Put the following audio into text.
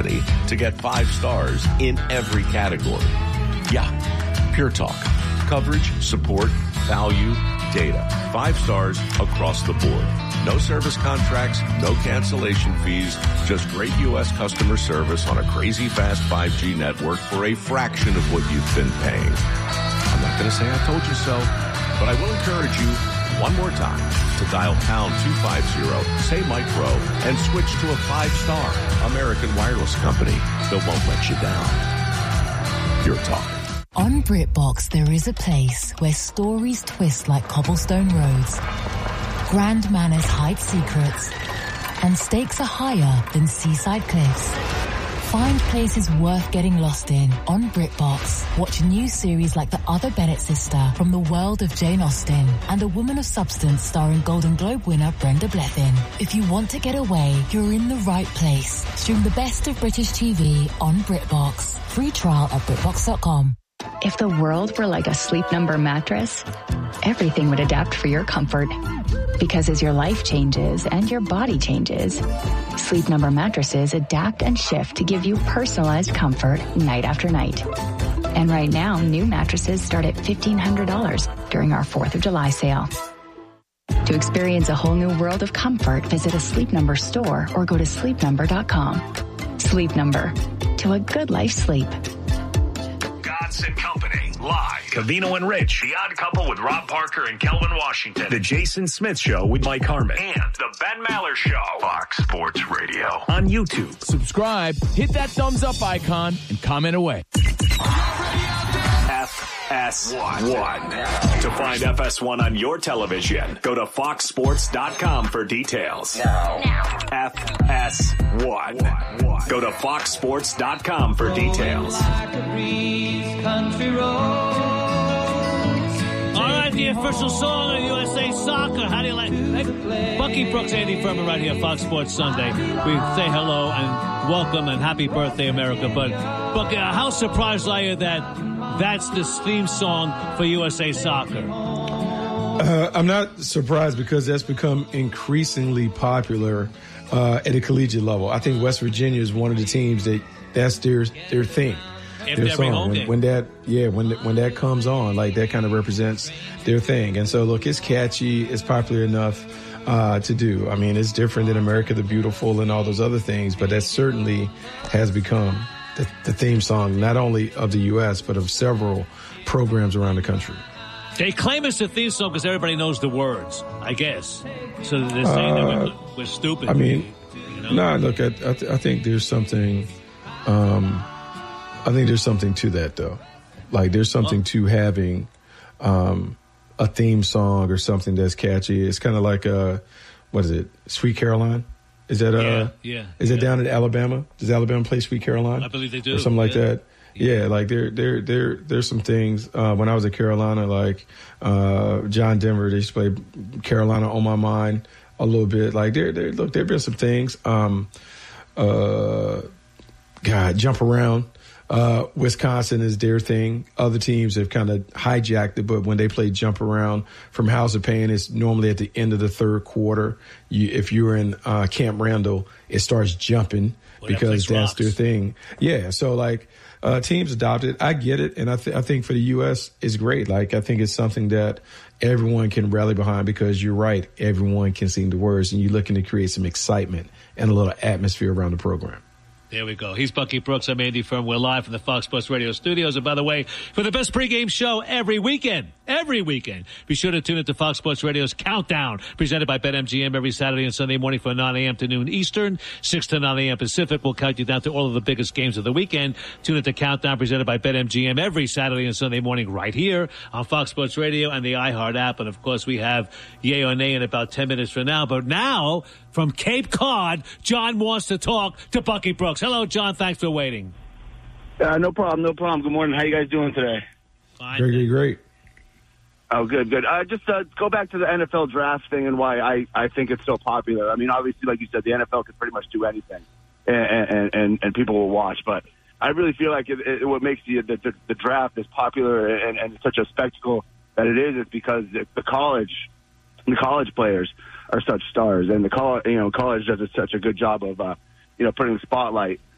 Company to get 5 stars in every category. Yeah, Pure Talk. Coverage, support, value, data. 5 stars across the board. No service contracts, no cancellation fees, just great U.S. customer service on a crazy fast 5G network for a fraction of what you've been paying. I'm not going to say I told you so, but I will encourage you one more time to dial pound 250, say Mike Rowe, and switch to a 5-star American Wireless company that won't let you down. Pure Talk. On BritBox, there is a place where stories twist like cobblestone roads, grand manners hide secrets, and stakes are higher than seaside cliffs. Find places worth getting lost in on BritBox. Watch new series like The Other Bennett Sister from the world of Jane Austen and A Woman of Substance starring Golden Globe winner Brenda Blethyn. If you want to get away, you're in the right place. Stream the best of British TV on BritBox. Free trial at BritBox.com. If the world were like a Sleep Number mattress, everything would adapt for your comfort. Because as your life changes and your body changes, Sleep Number mattresses adapt and shift to give you personalized comfort night after night. And right now, new mattresses start at $1,500 during our 4th of July sale. To experience a whole new world of comfort, visit a Sleep Number store or go to sleepnumber.com. Sleep Number. To a good life sleep. Godson Company, live. Covino and Rich, The Odd Couple with Rob Parker and Kelvin Washington. The Jason Smith Show with Mike Harmon. And The Ben Maller Show. Fox Sports Radio. On YouTube. Subscribe, hit that thumbs up icon, and comment away. FS1. To find FS1 on your television, go to foxsports.com for details. Now. FS1. Go to foxsports.com for details. All right, the official song of USA Soccer. How do you like it? Bucky Brooks, Andy Furman right here, Fox Sports Sunday. We say hello and welcome and happy birthday, America. But, Bucky, how surprised are you that that's the theme song for USA Soccer? I'm not surprised because that's become increasingly popular at a collegiate level. I think West Virginia is one of the teams that's their thing. Their song. When that comes on, like that kind of represents their thing. And so look, it's catchy, it's popular enough to do. I mean, it's different than America the Beautiful and all those other things, but that certainly has become the theme song not only of the U.S. but of several programs around the country. They claim it's the theme song because everybody knows the words, I guess. So they're saying that we're stupid. I mean, look, I think there's something. I think there's something to that, though. Like, there's something to having a theme song or something that's catchy. It's kind of like what is it? Sweet Caroline? Is that Is it down in Alabama? Does Alabama play Sweet Caroline? I believe they do. Or something like that. Yeah, like there's some things when I was at Carolina, like John Denver, they used to play Carolina on My Mind a little bit. Like there've been some things. Jump Around. Wisconsin is their thing. Other teams have kind of hijacked it, but when they play Jump Around from House of Pain, it's normally at the end of the third quarter. If you're in Camp Randall, it starts jumping because that's their thing. Yeah, so like teams adopt it. I get it, and I think for the U.S. it's great. Like I think it's something that everyone can rally behind because you're right. Everyone can sing the words, and you're looking to create some excitement and a little atmosphere around the program. There we go. He's Bucky Brooks. I'm Andy Furman. We're live from the Fox Sports Radio studios. And by the way, for the best pregame show every weekend, be sure to tune into Fox Sports Radio's Countdown, presented by BetMGM every Saturday and Sunday morning from 9 a.m. to noon Eastern, 6 to 9 a.m. Pacific. We'll count you down to all of the biggest games of the weekend. Tune into Countdown, presented by BetMGM every Saturday and Sunday morning right here on Fox Sports Radio and the iHeart app. And, of course, we have Yay or Nay in about 10 minutes from now. But now, from Cape Cod, John wants to talk to Bucky Brooks. Hello, John. Thanks for waiting. No problem. Good morning. How you guys doing today? Fine. Great. Oh, good. Just go back to the NFL draft thing and why I think it's so popular. I mean, obviously, like you said, the NFL can pretty much do anything, and people will watch. But I really feel like what makes the draft as popular and such a spectacle that it is because the college players are such stars, and college does such a good job of putting the spotlight